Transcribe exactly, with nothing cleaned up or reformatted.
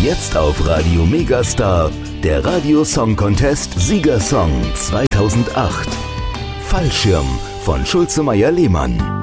Jetzt auf Radio Megastar, der Radio Song Contest Siegersong zweitausendacht. Fallschirm von Schulze Meyer-Lehmann.